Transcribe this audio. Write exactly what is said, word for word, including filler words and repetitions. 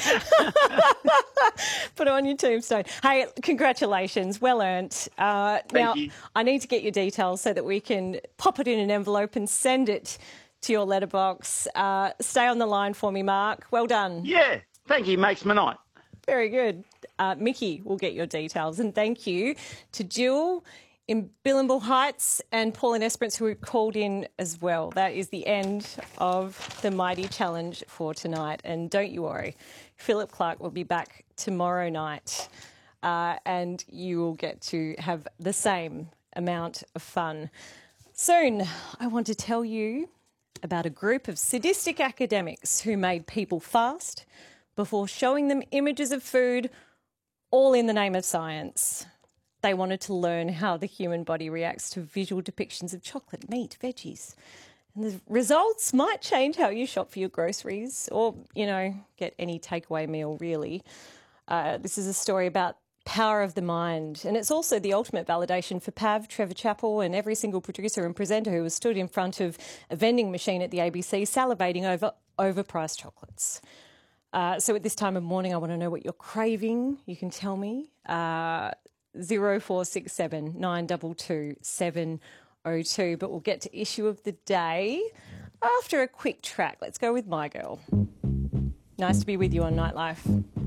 Put it on your tombstone. Hey, congratulations. Well earned. Uh, now, you. I need to get your details so that we can pop it in an envelope and send it to your letterbox. Uh, stay on the line for me, Mark. Well done. Yeah, thank you. Makes my night. Very good. Uh, Mickey will get your details. And thank you to Jill in Billimbul Heights and Pauline Esperance, who called in as well. That is the end of the Mighty Challenge for tonight. And don't you worry, Philip Clark will be back tomorrow night uh, and you will get to have the same amount of fun. Soon, I want to tell you about a group of sadistic academics who made people fast before showing them images of food, all in the name of science. They wanted to learn how the human body reacts to visual depictions of chocolate, meat, veggies. And the results might change how you shop for your groceries or, you know, get any takeaway meal, really. Uh, this is a story about power of the mind. And it's also the ultimate validation for Pav, Trevor Chappell and every single producer and presenter who has stood in front of a vending machine at the A B C salivating over overpriced chocolates. Uh, so at this time of morning, I want to know what you're craving. You can tell me. Uh, zero four six seven nine two two seven oh two. But we'll get to issue of the day after a quick track. Let's go with My Girl. Nice to be with you on Nightlife.